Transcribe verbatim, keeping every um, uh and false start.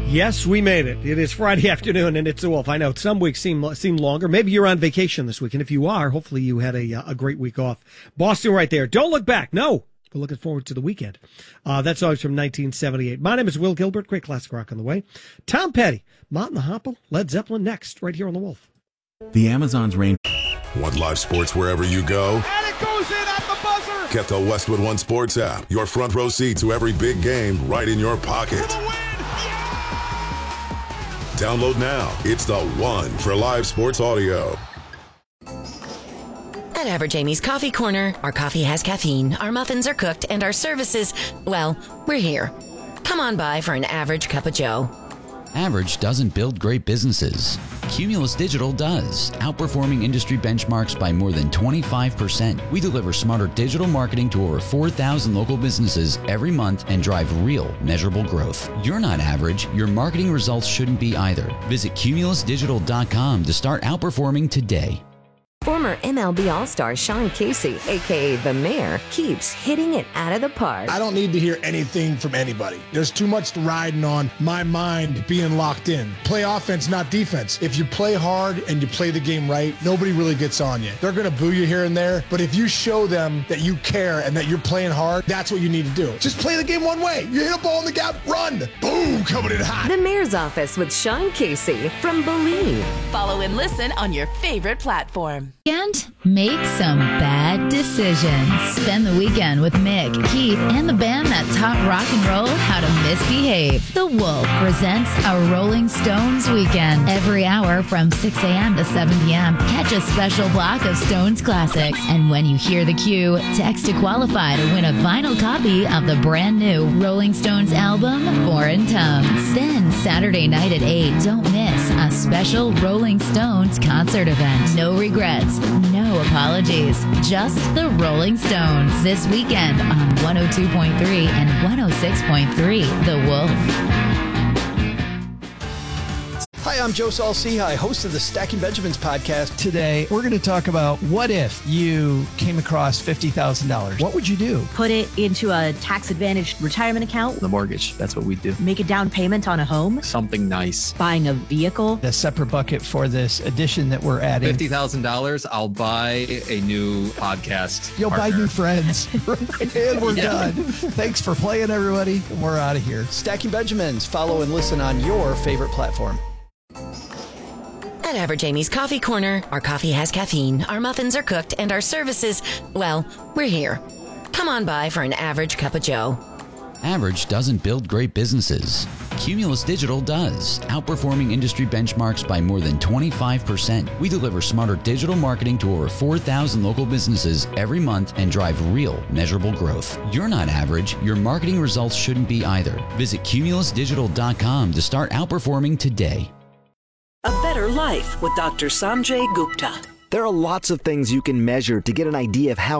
Yes, we made it. It is Friday afternoon, and it's a Wolf. I know some weeks seem seem longer. Maybe you're on vacation this week, and if you are, hopefully you had a a great week off. Boston right there. Don't look back. No. We're looking forward to the weekend. Uh, that's always from nineteen seventy-eight. My name is Will Gilbert. Great classic rock on the way. Tom Petty, Mott and the Hopple, Led Zeppelin next, right here on the Wolf. The Amazon's rain. Want live sports wherever you go? And it goes in at the buzzer! Get the Westwood One Sports app. Your front row seat to every big game right in your pocket. For the win! Yeah! Download now. It's the one for live sports audio. At Average Amy's Coffee Corner, our coffee has caffeine, our muffins are cooked, and our services, well, we're here. Come on by for an average cup of joe. Average doesn't build great businesses. Cumulus Digital does, outperforming industry benchmarks by more than twenty-five percent. We deliver smarter digital marketing to over four thousand local businesses every month and drive real, measurable growth. You're not average. Your marketing results shouldn't be either. Visit cumulus digital dot com to start outperforming today. Former M L B All-Star Sean Casey, a k a. The Mayor, keeps hitting it out of the park. I don't need to hear anything from anybody. There's too much riding on my mind being locked in. Play offense, not defense. If you play hard and you play the game right, nobody really gets on you. They're going to boo you here and there, but if you show them that you care and that you're playing hard, that's what you need to do. Just play the game one way. You hit a ball in the gap, run. Boom, coming in hot. The Mayor's Office with Sean Casey from Believe. Follow and listen on your favorite platform. And make some bad decisions. Spend the weekend with Mick, Keith, and the band that taught rock and roll how to misbehave. The Wolf presents a Rolling Stones weekend. Every hour from six a.m. to seven p.m. Catch a special block of Stones classics. And when you hear the cue, text to qualify to win a vinyl copy of the brand new Rolling Stones album, Foreign Tongues. Then Saturday night at eight, don't miss a special Rolling Stones concert event. No regrets. No apologies. Just the Rolling Stones this weekend on one oh two point three and one oh six point three The Wolf. Hi, I'm Joe Saul-Sehy, host of the Stacking Benjamins podcast. Today, we're going to talk about what if you came across fifty thousand dollars. What would you do? Put it into a tax-advantaged retirement account. The mortgage, that's what we do. Make a down payment on a home. Something nice. Buying a vehicle. A separate bucket for this addition that we're adding. fifty thousand dollars, I'll buy a new podcast You'll partner. buy new friends. And we're yeah. done. Thanks for playing, everybody. We're out of here. Stacking Benjamins. Follow and listen on your favorite platform. At Average Amy's Coffee Corner, our coffee has caffeine, our muffins are cooked, and our services, well, we're here. Come on by for an average cup of joe. Average doesn't build great businesses. Cumulus Digital does, outperforming industry benchmarks by more than twenty-five percent. We deliver smarter digital marketing to over four thousand local businesses every month and drive real, measurable growth. You're not average. Your marketing results shouldn't be either. Visit cumulus digital dot com to start outperforming today. A Better Life with Doctor Sanjay Gupta. There are lots of things you can measure to get an idea of how